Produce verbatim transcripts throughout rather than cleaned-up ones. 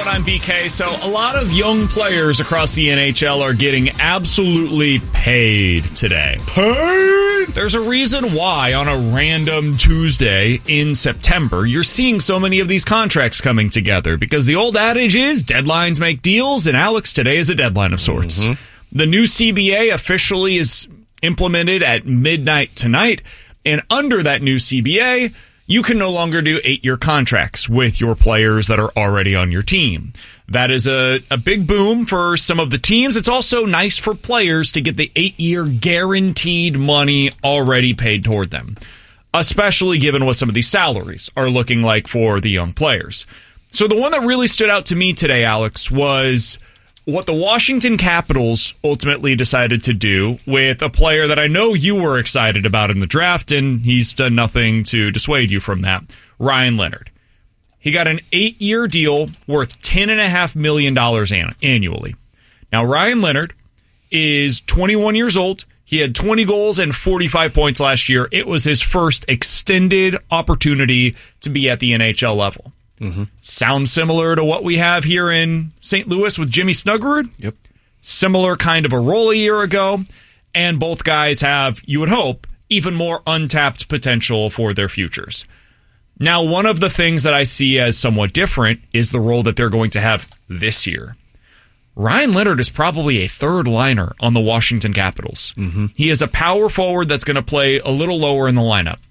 I'm B K. So a lot of young players across the N H L are getting absolutely paid today. Paid? There's a reason why on a random Tuesday in September, you're seeing so many of these contracts coming together, because the old adage is deadlines make deals, and Alex, today is a deadline of sorts. Mm-hmm. The new C B A officially is implemented at midnight tonight, and under that new C B A, you can no longer do eight-year contracts with your players that are already on your team. That is a, a big boom for some of the teams. It's also nice for players to get the eight-year guaranteed money already paid toward them, especially given what some of these salaries are looking like for the young players. So the one that really stood out to me today, Alex, was what the Washington Capitals ultimately decided to do with a player that I know you were excited about in the draft, and he's done nothing to dissuade you from that, Ryan Leonard. He got an eight-year deal worth ten point five million dollars an- annually. Now, Ryan Leonard is twenty-one years old. He had twenty goals and forty-five points last year. It was his first extended opportunity to be at the N H L level. Mm-hmm. Sounds similar to what we have here in Saint Louis with Jimmy Snuggerud. Yep. Similar kind of a role a year ago. And both guys have, you would hope, even more untapped potential for their futures. Now, one of the things that I see as somewhat different is the role that they're going to have this year. Ryan Leonard is probably a third liner on the Washington Capitals. Mm-hmm. He is a power forward that's going to play a little lower in the lineup.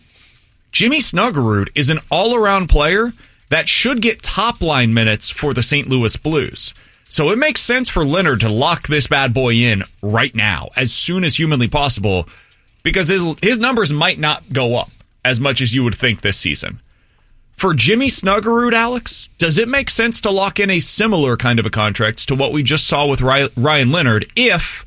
Jimmy Snuggerud is an all-around player that should get top-line minutes for the Saint Louis Blues. So it makes sense for Leonard to lock this bad boy in right now, as soon as humanly possible, because his his numbers might not go up as much as you would think this season. For Jimmy Snuggerud, Alex, does it make sense to lock in a similar kind of a contract to what we just saw with Ryan Leonard if